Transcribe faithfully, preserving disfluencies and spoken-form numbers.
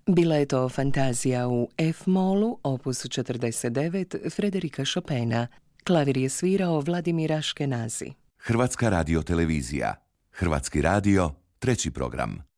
Bila je to fantazija u F-molu, opus četrdeset devet, Frederika Chopina. Klavir je svirao Vladimir Aškenazi. Hrvatska radiotelevizija. Hrvatski radio, treći program.